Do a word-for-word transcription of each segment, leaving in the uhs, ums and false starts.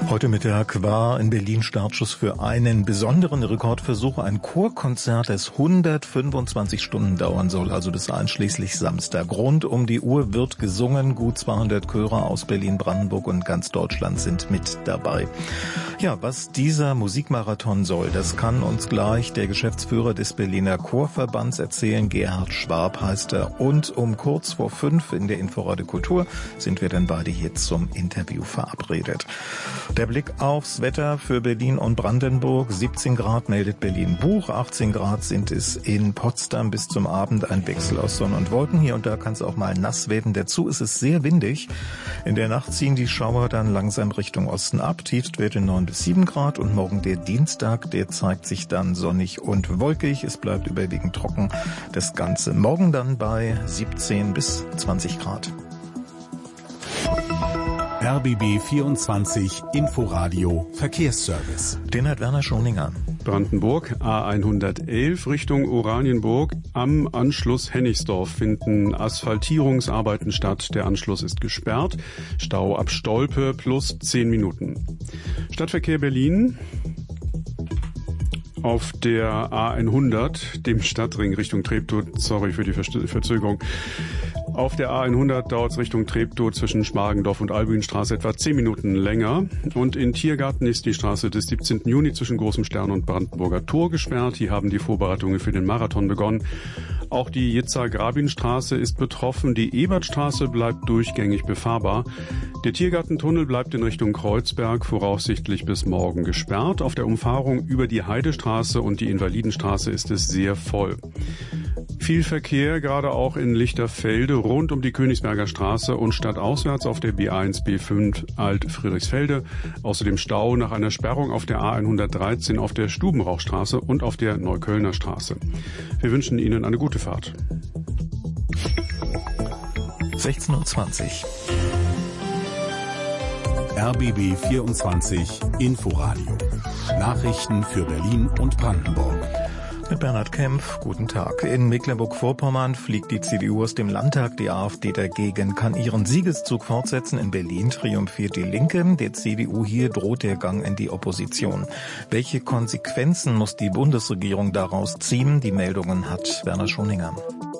Heute Mittag war in Berlin Startschuss für einen besonderen Rekordversuch, ein Chorkonzert, das hundertfünfundzwanzig Stunden dauern soll, also bis einschließlich Samstag. Rund um die Uhr wird gesungen, gut zweihundert Chöre aus Berlin, Brandenburg und ganz Deutschland sind mit dabei. Ja, was dieser Musikmarathon soll, das kann uns gleich der Geschäftsführer des Berliner Chorverbands erzählen, Gerhard Schwab heißt er. Und um kurz vor fünf in der Inforadio Kultur sind wir dann beide hier zum Interview verabredet. Der Blick aufs Wetter für Berlin und Brandenburg. siebzehn Grad meldet Berlin-Buch, achtzehn Grad sind es in Potsdam. Bis zum Abend ein Wechsel aus Sonne und Wolken. Hier und da kann es auch mal nass werden. Dazu ist es sehr windig. In der Nacht ziehen die Schauer dann langsam Richtung Osten ab. Tiefstwerte neun bis sieben Grad. Und morgen der Dienstag, der zeigt sich dann sonnig und wolkig. Es bleibt überwiegend trocken. Das Ganze morgen dann bei siebzehn bis zwanzig Grad. R B B vierundzwanzig Inforadio Verkehrsservice. Den hat Werner Schoninger. Brandenburg A hundertelf Richtung Oranienburg. Am Anschluss Hennigsdorf finden Asphaltierungsarbeiten statt. Der Anschluss ist gesperrt. Stau ab Stolpe plus zehn Minuten. Stadtverkehr Berlin. Auf der A hundert, dem Stadtring Richtung Treptow, sorry für die Verzögerung. Auf der A hundert dauert es Richtung Treptow zwischen Schmargendorf und Albühnstraße etwa zehn Minuten länger. Und in Tiergarten ist die Straße des siebzehnten Juni zwischen Großem Stern und Brandenburger Tor gesperrt. Hier haben die Vorbereitungen für den Marathon begonnen. Auch die Jitzar-Grabin-Straße ist betroffen. Die Ebertstraße bleibt durchgängig befahrbar. Der Tiergartentunnel bleibt in Richtung Kreuzberg voraussichtlich bis morgen gesperrt. Auf der Umfahrung über die Heidestraße und die Invalidenstraße ist es sehr voll. Viel Verkehr, gerade auch in Lichterfelde, rund um die Königsberger Straße und stadtauswärts auf der B eins, B fünf Alt-Friedrichsfelde. Außerdem Stau nach einer Sperrung auf der A hundertdreizehn auf der Stubenrauchstraße und auf der Neuköllner Straße. Wir wünschen Ihnen eine gute Fahrt. sechzehn Uhr zwanzig. R B B vierundzwanzig Inforadio. Nachrichten für Berlin und Brandenburg. Mit Bernhard Kempf, guten Tag. In Mecklenburg-Vorpommern fliegt die C D U aus dem Landtag, die AfD dagegen kann ihren Siegeszug fortsetzen. In Berlin triumphiert die Linke, der C D U hier droht der Gang in die Opposition. Welche Konsequenzen muss die Bundesregierung daraus ziehen? Die Meldungen hat Werner Schoninger.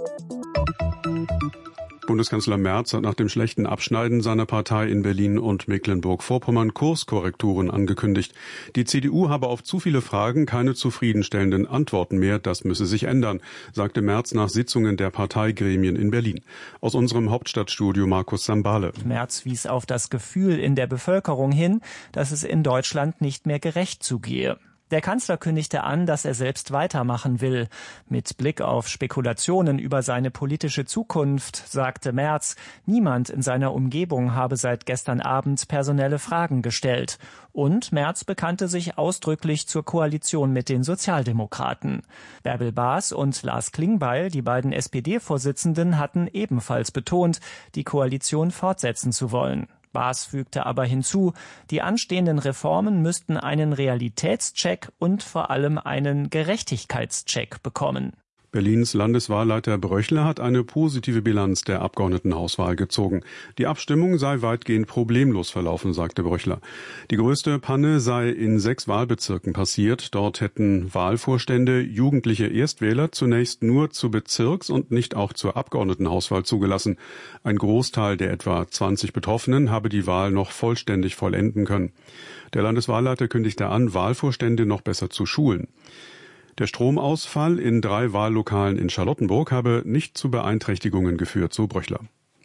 Bundeskanzler Merz hat nach dem schlechten Abschneiden seiner Partei in Berlin und Mecklenburg-Vorpommern Kurskorrekturen angekündigt. Die C D U habe auf zu viele Fragen keine zufriedenstellenden Antworten mehr. Das müsse sich ändern, sagte Merz nach Sitzungen der Parteigremien in Berlin. Aus unserem Hauptstadtstudio Markus Sambale. Merz wies auf das Gefühl in der Bevölkerung hin, dass es in Deutschland nicht mehr gerecht zugehe. Der Kanzler kündigte an, dass er selbst weitermachen will. Mit Blick auf Spekulationen über seine politische Zukunft sagte Merz, niemand in seiner Umgebung habe seit gestern Abend personelle Fragen gestellt. Und Merz bekannte sich ausdrücklich zur Koalition mit den Sozialdemokraten. Bärbel Baas und Lars Klingbeil, die beiden S P D-Vorsitzenden, hatten ebenfalls betont, die Koalition fortsetzen zu wollen. Baas fügte aber hinzu, die anstehenden Reformen müssten einen Realitätscheck und vor allem einen Gerechtigkeitscheck bekommen. Berlins Landeswahlleiter Bröchler hat eine positive Bilanz der Abgeordnetenhauswahl gezogen. Die Abstimmung sei weitgehend problemlos verlaufen, sagte Bröchler. Die größte Panne sei in sechs Wahlbezirken passiert. Dort hätten Wahlvorstände jugendliche Erstwähler zunächst nur zur Bezirks- und nicht auch zur Abgeordnetenhauswahl zugelassen. Ein Großteil der etwa zwanzig Betroffenen habe die Wahl noch vollständig vollenden können. Der Landeswahlleiter kündigte an, Wahlvorstände noch besser zu schulen. Der Stromausfall in drei Wahllokalen in Charlottenburg habe nicht zu Beeinträchtigungen geführt, so Bröchler.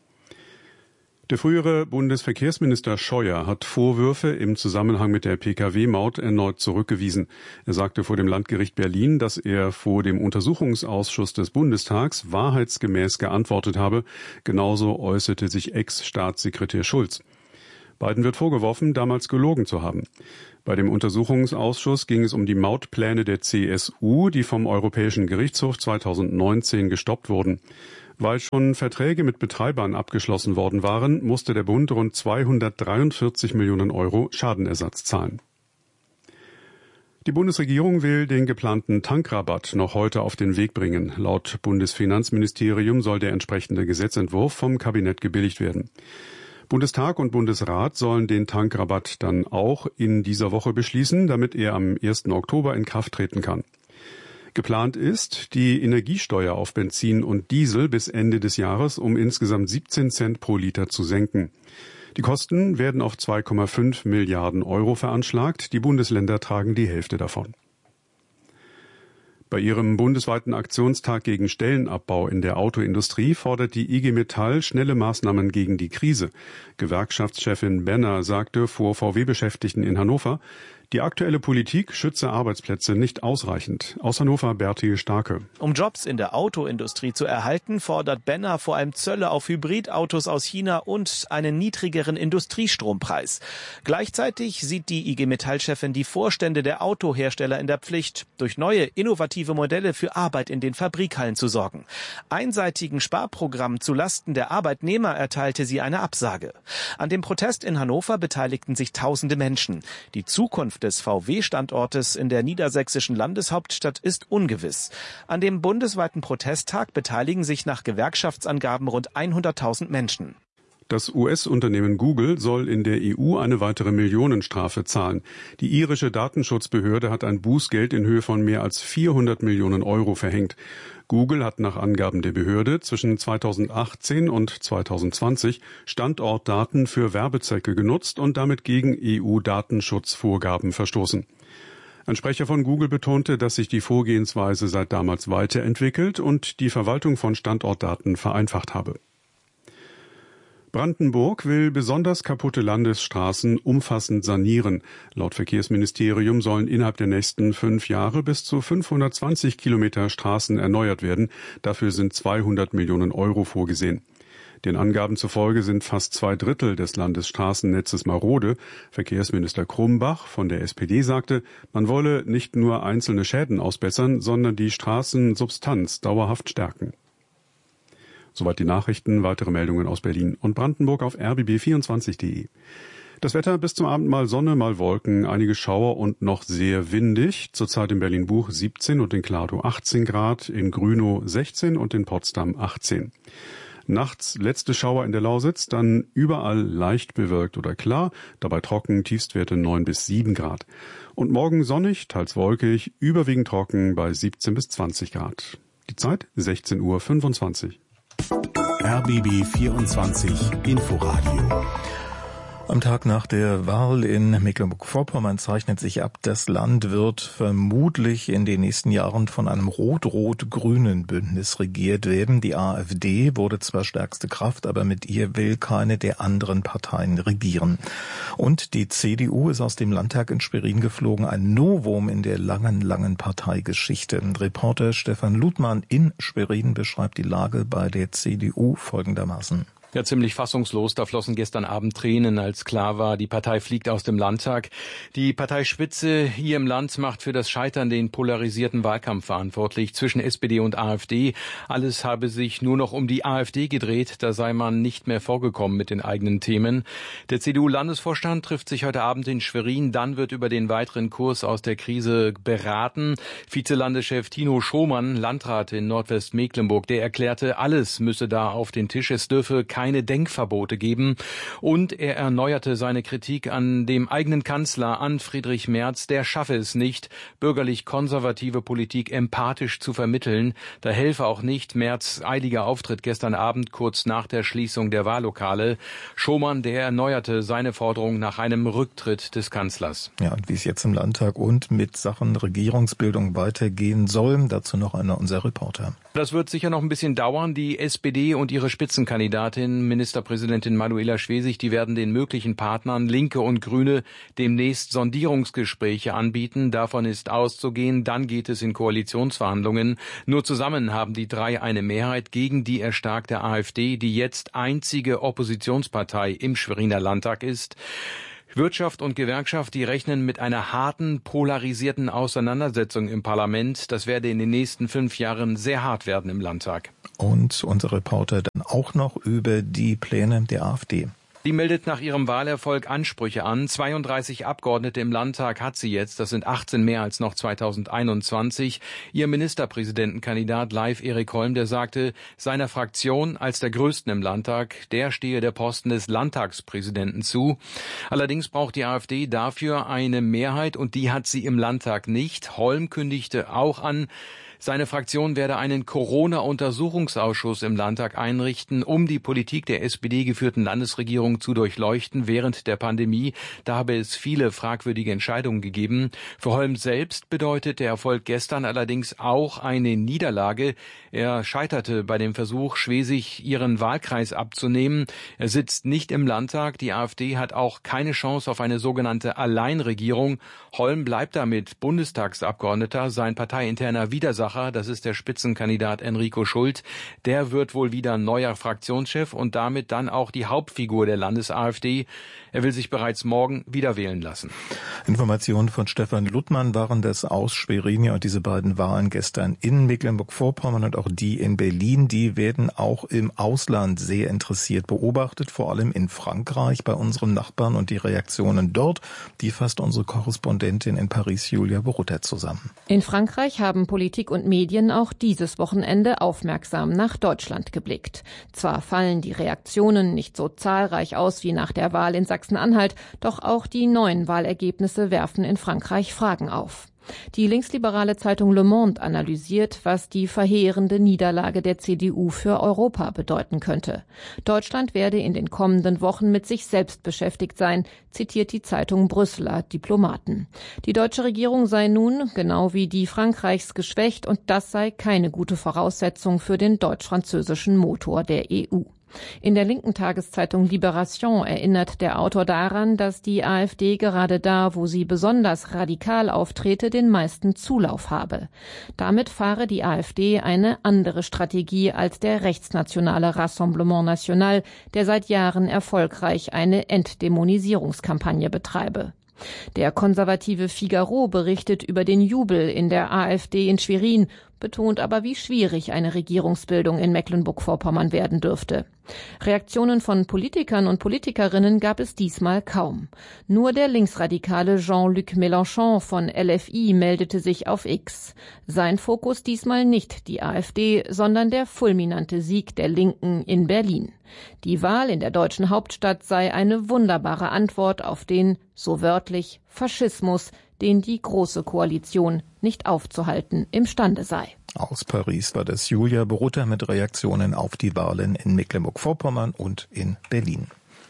Der frühere Bundesverkehrsminister Scheuer hat Vorwürfe im Zusammenhang mit der P K W-Maut erneut zurückgewiesen. Er sagte vor dem Landgericht Berlin, dass er vor dem Untersuchungsausschuss des Bundestags wahrheitsgemäß geantwortet habe. Genauso äußerte sich Ex-Staatssekretär Schulz. Beiden wird vorgeworfen, damals gelogen zu haben. Bei dem Untersuchungsausschuss ging es um die Mautpläne der C S U, die vom Europäischen Gerichtshof zweitausendneunzehn gestoppt wurden. Weil schon Verträge mit Betreibern abgeschlossen worden waren, musste der Bund rund zweihundertdreiundvierzig Millionen Euro Schadenersatz zahlen. Die Bundesregierung will den geplanten Tankrabatt noch heute auf den Weg bringen. Laut Bundesfinanzministerium soll der entsprechende Gesetzentwurf vom Kabinett gebilligt werden. Bundestag und Bundesrat sollen den Tankrabatt dann auch in dieser Woche beschließen, damit er am ersten Oktober in Kraft treten kann. Geplant ist, die Energiesteuer auf Benzin und Diesel bis Ende des Jahres um insgesamt siebzehn Cent pro Liter zu senken. Die Kosten werden auf zwei Komma fünf Milliarden Euro veranschlagt. Die Bundesländer tragen die Hälfte davon. Bei ihrem bundesweiten Aktionstag gegen Stellenabbau in der Autoindustrie fordert die I G Metall schnelle Maßnahmen gegen die Krise. Gewerkschaftschefin Benner sagte vor V W-Beschäftigten in Hannover, die aktuelle Politik schütze Arbeitsplätze nicht ausreichend. Aus Hannover Bertil Starke. Um Jobs in der Autoindustrie zu erhalten, fordert Benner vor allem Zölle auf Hybridautos aus China und einen niedrigeren Industriestrompreis. Gleichzeitig sieht die I G Metall-Chefin die Vorstände der Autohersteller in der Pflicht, durch neue, innovative Modelle für Arbeit in den Fabrikhallen zu sorgen. Einseitigen Sparprogrammen zulasten der Arbeitnehmer erteilte sie eine Absage. An dem Protest in Hannover beteiligten sich tausende Menschen. Die Zukunft des V W-Standortes in der niedersächsischen Landeshauptstadt ist ungewiss. An dem bundesweiten Protesttag beteiligen sich nach Gewerkschaftsangaben rund hunderttausend Menschen. Das U S-Unternehmen Google soll in der E U eine weitere Millionenstrafe zahlen. Die irische Datenschutzbehörde hat ein Bußgeld in Höhe von mehr als vierhundert Millionen Euro verhängt. Google hat nach Angaben der Behörde zwischen zweitausendachtzehn und zweitausendzwanzig Standortdaten für Werbezwecke genutzt und damit gegen E U-Datenschutzvorgaben verstoßen. Ein Sprecher von Google betonte, dass sich die Vorgehensweise seit damals weiterentwickelt und die Verwaltung von Standortdaten vereinfacht habe. Brandenburg will besonders kaputte Landesstraßen umfassend sanieren. Laut Verkehrsministerium sollen innerhalb der nächsten fünf Jahre bis zu fünfhundertzwanzig Kilometer Straßen erneuert werden. Dafür sind zweihundert Millionen Euro vorgesehen. Den Angaben zufolge sind fast zwei Drittel des Landesstraßennetzes marode. Verkehrsminister Krumbach von der S P D sagte, man wolle nicht nur einzelne Schäden ausbessern, sondern die Straßensubstanz dauerhaft stärken. Soweit die Nachrichten, weitere Meldungen aus Berlin und Brandenburg auf r b b vierundzwanzig punkt de. Das Wetter bis zum Abend mal Sonne, mal Wolken, einige Schauer und noch sehr windig. Zurzeit in Berlin-Buch siebzehn und in Klado achtzehn Grad, in Grünow sechzehn und in Potsdam achtzehn. Nachts letzte Schauer in der Lausitz, dann überall leicht bewölkt oder klar, dabei trocken, Tiefstwerte neun bis sieben Grad. Und morgen sonnig, teils wolkig, überwiegend trocken bei siebzehn bis zwanzig Grad. Die Zeit sechzehn Uhr fünfundzwanzig. R B B vierundzwanzig Inforadio. Am Tag nach der Wahl in Mecklenburg-Vorpommern zeichnet sich ab, das Land wird vermutlich in den nächsten Jahren von einem rot-rot-grünen Bündnis regiert werden. Die AfD wurde zwar stärkste Kraft, aber mit ihr will keine der anderen Parteien regieren. Und die C D U ist aus dem Landtag in Schwerin geflogen, ein Novum in der langen, langen Parteigeschichte. Reporter Stefan Ludmann in Schwerin beschreibt die Lage bei der C D U folgendermaßen. Ja, ziemlich fassungslos. Da flossen gestern Abend Tränen, als klar war, die Partei fliegt aus dem Landtag. Die Parteispitze hier im Land macht für das Scheitern den polarisierten Wahlkampf verantwortlich zwischen S P D und AfD. Alles habe sich nur noch um die AfD gedreht. Da sei man nicht mehr vorgekommen mit den eigenen Themen. Der C D U-Landesvorstand trifft sich heute Abend in Schwerin. Dann wird über den weiteren Kurs aus der Krise beraten. Vizelandeschef Tino Schomann, Landrat in Nordwestmecklenburg, der erklärte, alles müsse da auf den Tisch. Es dürfe keine Denkverbote geben. Und er erneuerte seine Kritik an dem eigenen Kanzler, an Friedrich Merz. Der schaffe es nicht, bürgerlich-konservative Politik empathisch zu vermitteln. Da helfe auch nicht Merz' eiliger Auftritt gestern Abend kurz nach der Schließung der Wahllokale. Schomann, der erneuerte seine Forderung nach einem Rücktritt des Kanzlers. Ja, und wie es jetzt im Landtag und mit Sachen Regierungsbildung weitergehen soll, dazu noch einer unserer Reporter. Das wird sicher noch ein bisschen dauern. Die S P D und ihre Spitzenkandidatin Ministerpräsidentin Manuela Schwesig, die werden den möglichen Partnern Linke und Grüne demnächst Sondierungsgespräche anbieten. Davon ist auszugehen. Dann geht es in Koalitionsverhandlungen. Nur zusammen haben die drei eine Mehrheit gegen die erstarkte AfD, die jetzt einzige Oppositionspartei im Schweriner Landtag ist. Wirtschaft und Gewerkschaft, die rechnen mit einer harten, polarisierten Auseinandersetzung im Parlament. Das werde in den nächsten fünf Jahren sehr hart werden im Landtag. Und unser Reporter dann auch noch über die Pläne der AfD. Die meldet nach ihrem Wahlerfolg Ansprüche an. zweiunddreißig Abgeordnete im Landtag hat sie jetzt. Das sind achtzehn mehr als noch zweitausendeinundzwanzig. Ihr Ministerpräsidentenkandidat Leif Erik Holm, der sagte, seiner Fraktion als der größten im Landtag, der stehe der Posten des Landtagspräsidenten zu. Allerdings braucht die AfD dafür eine Mehrheit und die hat sie im Landtag nicht. Holm kündigte auch an, seine Fraktion werde einen Corona-Untersuchungsausschuss im Landtag einrichten, um die Politik der S P D-geführten Landesregierung zu durchleuchten während der Pandemie. Da habe es viele fragwürdige Entscheidungen gegeben. Für Holm selbst bedeutet der Erfolg gestern allerdings auch eine Niederlage. Er scheiterte bei dem Versuch, Schwesig ihren Wahlkreis abzunehmen. Er sitzt nicht im Landtag. Die AfD hat auch keine Chance auf eine sogenannte Alleinregierung. Holm bleibt damit Bundestagsabgeordneter. Sein parteiinterner Widersacher, das ist der Spitzenkandidat Enrico Schult, der wird wohl wieder neuer Fraktionschef und damit dann auch die Hauptfigur der Landes-AfD. Er will sich bereits morgen wieder wählen lassen. Informationen von Stefan Luttmann waren das aus Schwerin. Ja, und diese beiden Wahlen gestern in Mecklenburg-Vorpommern und auch die in Berlin, die werden auch im Ausland sehr interessiert beobachtet, vor allem in Frankreich bei unseren Nachbarn, und die Reaktionen dort, die fasst unsere Korrespondentin in Paris, Julia Borutta, zusammen. In Frankreich haben Politik und Medien auch dieses Wochenende aufmerksam nach Deutschland geblickt. Zwar fallen die Reaktionen nicht so zahlreich aus wie nach der Wahl in Sachsen-Anhalt, doch auch die neuen Wahlergebnisse werfen in Frankreich Fragen auf. Die linksliberale Zeitung Le Monde analysiert, was die verheerende Niederlage der C D U für Europa bedeuten könnte. Deutschland werde in den kommenden Wochen mit sich selbst beschäftigt sein, zitiert die Zeitung Brüsseler Diplomaten. Die deutsche Regierung sei nun, genau wie die Frankreichs, geschwächt und das sei keine gute Voraussetzung für den deutsch-französischen Motor der E U. In der linken Tageszeitung Libération erinnert der Autor daran, dass die AfD gerade da, wo sie besonders radikal auftrete, den meisten Zulauf habe. Damit fahre die AfD eine andere Strategie als der rechtsnationale Rassemblement National, der seit Jahren erfolgreich eine Entdämonisierungskampagne betreibe. Der konservative Figaro berichtet über den Jubel in der AfD in Schwerin, betont aber, wie schwierig eine Regierungsbildung in Mecklenburg-Vorpommern werden dürfte. Reaktionen von Politikern und Politikerinnen gab es diesmal kaum. Nur der linksradikale Jean-Luc Mélenchon von L F I meldete sich auf X. Sein Fokus diesmal nicht die AfD, sondern der fulminante Sieg der Linken in Berlin. Die Wahl in der deutschen Hauptstadt sei eine wunderbare Antwort auf den, so wörtlich, Faschismus, den die Große Koalition nicht aufzuhalten imstande sei. Aus Paris war das Julia Borutta mit Reaktionen auf die Wahlen in Mecklenburg-Vorpommern und in Berlin.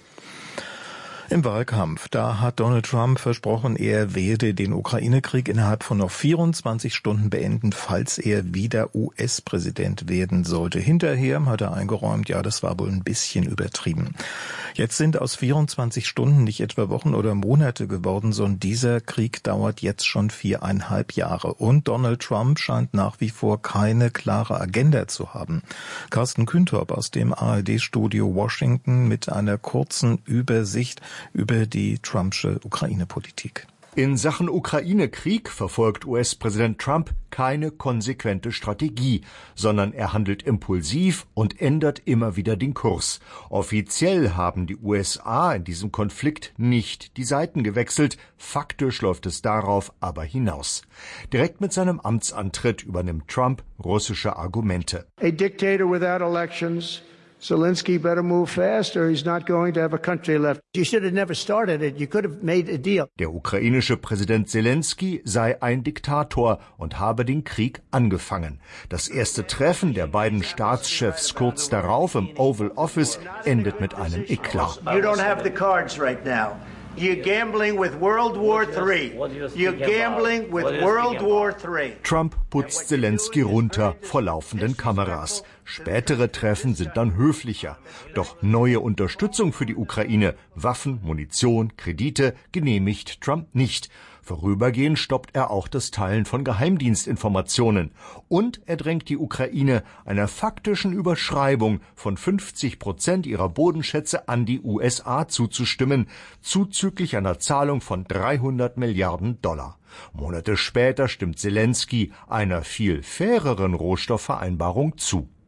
Im Wahlkampf, da hat Donald Trump versprochen, er werde den Ukraine-Krieg innerhalb von noch vierundzwanzig Stunden beenden, falls er wieder U S-Präsident werden sollte. Hinterher hat er eingeräumt, ja, das war wohl ein bisschen übertrieben. Jetzt sind aus vierundzwanzig Stunden nicht etwa Wochen oder Monate geworden, sondern dieser Krieg dauert jetzt schon viereinhalb Jahre. Und Donald Trump scheint nach wie vor keine klare Agenda zu haben. Carsten Kühntorp aus dem A R D-Studio Washington mit einer kurzen Übersicht über die Trumpsche Ukraine-Politik. In Sachen Ukraine-Krieg verfolgt U S-Präsident Trump keine konsequente Strategie, sondern er handelt impulsiv und ändert immer wieder den Kurs. Offiziell haben die U S A in diesem Konflikt nicht die Seiten gewechselt, faktisch läuft es darauf aber hinaus. Direkt mit seinem Amtsantritt übernimmt Trump russische Argumente. A dictator without elections. Zelensky better move fast or he's not going to have a country left. You should have never started it. You could have made a deal. Der ukrainische Präsident Zelensky sei ein Diktator und habe den Krieg angefangen. Das erste Treffen der beiden Staatschefs kurz darauf im Oval Office endet mit einem Eklat. You don't have the cards right now. You're gambling with World War Three. You're gambling with World War Three. Trump putzt Zelensky runter vor laufenden Kameras. Spätere Treffen sind dann höflicher. Doch neue Unterstützung für die Ukraine, Waffen, Munition, Kredite genehmigt Trump nicht. Vorübergehend stoppt er auch das Teilen von Geheimdienstinformationen. Und er drängt die Ukraine einer faktischen Überschreibung von fünfzig Prozent ihrer Bodenschätze an die U S A zuzustimmen, zuzüglich einer Zahlung von dreihundert Milliarden Dollar. Monate später stimmt Zelensky einer viel faireren Rohstoffvereinbarung zu.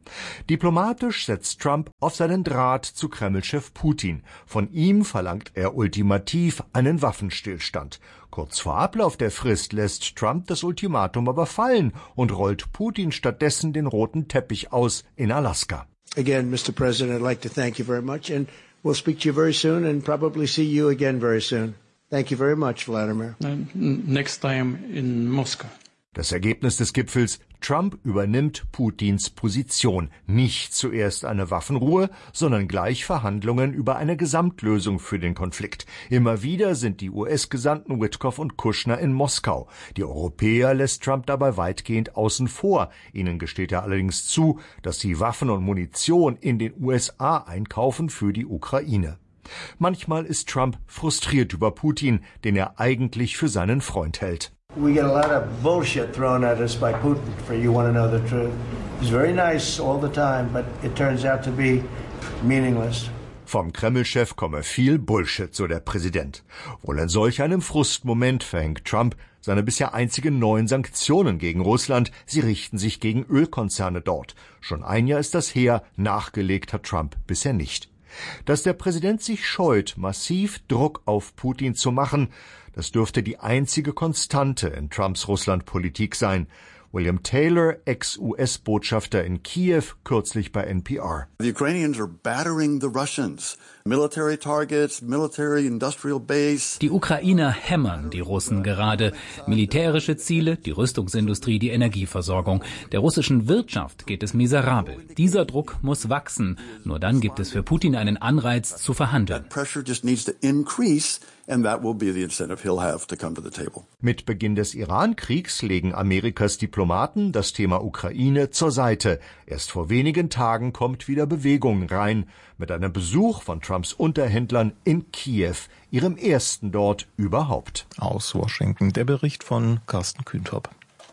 Diplomatisch setzt Trump auf seinen Draht zu Kreml-Chef Putin. Von ihm verlangt er ultimativ einen Waffenstillstand. Kurz vor Ablauf der Frist lässt Trump das Ultimatum aber fallen und rollt Putin stattdessen den roten Teppich aus in Alaska. Again, Mister President, I'd like to thank you very much and we'll speak to you very soon and probably see you again very soon. Thank you very much, Vladimir. Next time in Moscow. Das Ergebnis des Gipfels: Trump übernimmt Putins Position. Nicht zuerst eine Waffenruhe, sondern gleich Verhandlungen über eine Gesamtlösung für den Konflikt. Immer wieder sind die U S-Gesandten Witkoff und Kushner in Moskau. Die Europäer lässt Trump dabei weitgehend außen vor. Ihnen gesteht er allerdings zu, dass sie Waffen und Munition in den U S A einkaufen für die Ukraine. Manchmal ist Trump frustriert über Putin, den er eigentlich für seinen Freund hält. We get a lot of bullshit thrown at us by Putin, for you want to know the truth. He's very nice all the time, but it turns out to be meaningless. Vom Kreml-Chef komme viel Bullshit, so der Präsident. Wohl in solch einem Frustmoment verhängt Trump seine bisher einzigen neuen Sanktionen gegen Russland. Sie richten sich gegen Ölkonzerne dort. Schon ein Jahr ist das her, nachgelegt hat Trump bisher nicht. Dass der Präsident sich scheut, massiv Druck auf Putin zu machen, das dürfte die einzige Konstante in Trumps Russlandpolitik sein. William Taylor, Ex-U S-Botschafter in Kiew, kürzlich bei N P R. The Ukrainians are battering the Russians. Military targets, military industrial base. Die Ukrainer hämmern die Russen gerade. Militärische Ziele, die Rüstungsindustrie, die Energieversorgung. Der russischen Wirtschaft geht es miserabel. Dieser Druck muss wachsen. Nur dann gibt es für Putin einen Anreiz zu verhandeln. Pressure just needs to increase. And that will be the incentive he'll have to come to the table. Mit Beginn des Iran-Kriegs legen Amerikas Diplomaten das Thema Ukraine zur Seite. Erst vor wenigen Tagen kommt wieder Bewegung rein, mit einem Besuch von Trumps Unterhändlern in Kiew, ihrem ersten dort überhaupt. Aus Washington der Bericht von Carsten Kühntop.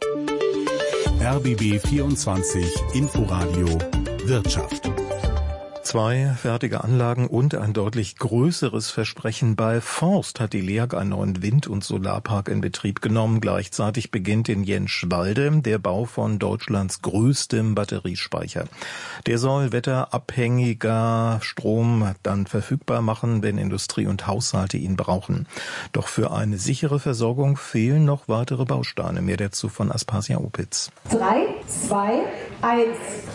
R B B vierundzwanzig Inforadio Wirtschaft. Zwei fertige Anlagen und ein deutlich größeres Versprechen. Bei Forst hat die L E A G einen neuen Wind- und Solarpark in Betrieb genommen. Gleichzeitig beginnt in Jenschwalde der Bau von Deutschlands größtem Batteriespeicher. Der soll wetterabhängiger Strom dann verfügbar machen, wenn Industrie und Haushalte ihn brauchen. Doch für eine sichere Versorgung fehlen noch weitere Bausteine. Mehr dazu von Aspasia Opitz. Drei, zwei, eins.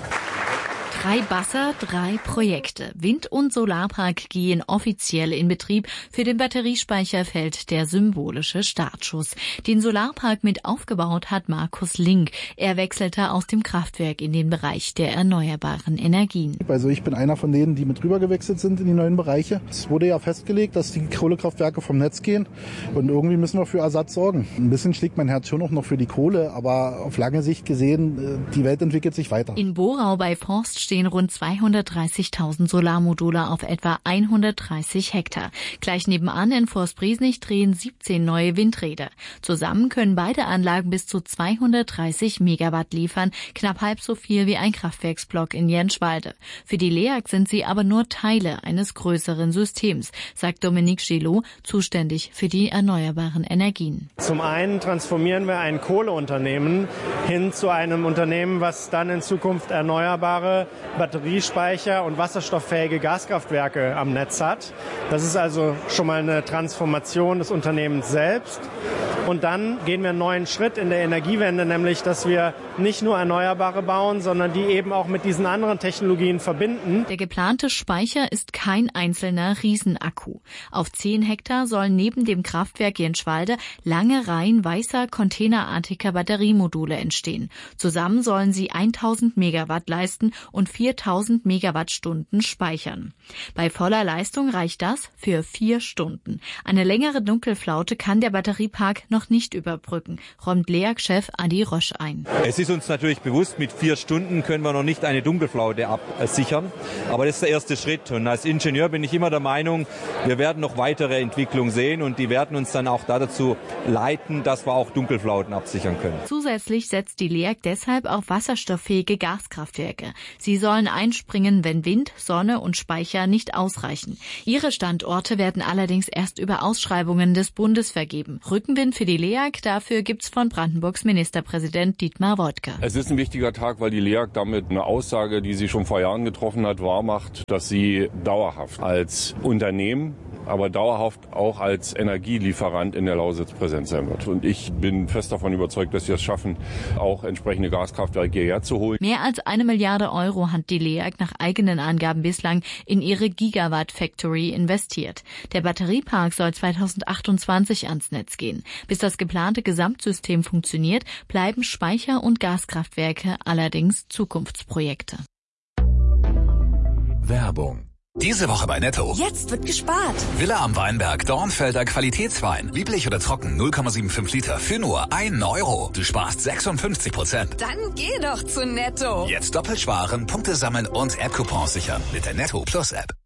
Drei Basser, drei Projekte. Wind- und Solarpark gehen offiziell in Betrieb. Für den Batteriespeicher fällt der symbolische Startschuss. Den Solarpark mit aufgebaut hat Markus Link. Er wechselte aus dem Kraftwerk in den Bereich der erneuerbaren Energien. Also ich bin einer von denen, die mit rüber gewechselt sind in die neuen Bereiche. Es wurde ja festgelegt, dass die Kohlekraftwerke vom Netz gehen und irgendwie müssen wir für Ersatz sorgen. Ein bisschen schlägt mein Herz schon auch noch für die Kohle, aber auf lange Sicht gesehen, die Welt entwickelt sich weiter. In Borau bei Forst stehen rund zweihundertdreißigtausend Solarmodule auf etwa hundertdreißig Hektar. Gleich nebenan in Forst-Briesnich drehen siebzehn neue Windräder. Zusammen können beide Anlagen bis zu zweihundertdreißig Megawatt liefern, knapp halb so viel wie ein Kraftwerksblock in Jenschwalde. Für die L E A G sind sie aber nur Teile eines größeren Systems, sagt Dominique Gillot, zuständig für die erneuerbaren Energien. Zum einen transformieren wir ein Kohleunternehmen hin zu einem Unternehmen, was dann in Zukunft erneuerbare Batteriespeicher und wasserstofffähige Gaskraftwerke am Netz hat. Das ist also schon mal eine Transformation des Unternehmens selbst. Und dann gehen wir einen neuen Schritt in der Energiewende, nämlich dass wir nicht nur Erneuerbare bauen, sondern die eben auch mit diesen anderen Technologien verbinden. Der geplante Speicher ist kein einzelner Riesenakku. Auf zehn Hektar sollen neben dem Kraftwerk Jenschwalde lange Reihen weißer, containerartiger Batteriemodule entstehen. Zusammen sollen sie tausend Megawatt leisten und viertausend Megawattstunden speichern. Bei voller Leistung reicht das für vier Stunden. Eine längere Dunkelflaute kann der Batteriepark noch nicht überbrücken, räumt L E A G-Chef Adi Rosch ein. Es ist uns natürlich bewusst, mit vier Stunden können wir noch nicht eine Dunkelflaute absichern. Aber das ist der erste Schritt. Und als Ingenieur bin ich immer der Meinung, wir werden noch weitere Entwicklungen sehen und die werden uns dann auch dazu leiten, dass wir auch Dunkelflauten absichern können. Zusätzlich setzt die L E A G deshalb auf wasserstofffähige Gaskraftwerke. Sie Sie sollen einspringen, wenn Wind, Sonne und Speicher nicht ausreichen. Ihre Standorte werden allerdings erst über Ausschreibungen des Bundes vergeben. Rückenwind für die L E A G, dafür gibt's von Brandenburgs Ministerpräsident Dietmar Woidke. Es ist ein wichtiger Tag, weil die L E A G damit eine Aussage, die sie schon vor Jahren getroffen hat, wahrmacht, dass sie dauerhaft als Unternehmen, aber dauerhaft auch als Energielieferant in der Lausitz präsent sein wird. Und ich bin fest davon überzeugt, dass wir es schaffen, auch entsprechende Gaskraftwerke hierher zu holen. Mehr als eine Milliarde Euro hat die L E A G nach eigenen Angaben bislang in ihre Gigawatt Factory investiert. Der Batteriepark soll zweitausendachtundzwanzig ans Netz gehen. Bis das geplante Gesamtsystem funktioniert, bleiben Speicher- und Gaskraftwerke allerdings Zukunftsprojekte. Werbung. Diese Woche bei Netto. Jetzt wird gespart. Villa am Weinberg, Dornfelder Qualitätswein. Lieblich oder trocken, null Komma fünfundsiebzig Liter für nur ein Euro. Du sparst sechsundfünfzig Prozent. Dann geh doch zu Netto. Jetzt doppelt sparen, Punkte sammeln und App-Coupons sichern mit der Netto Plus App.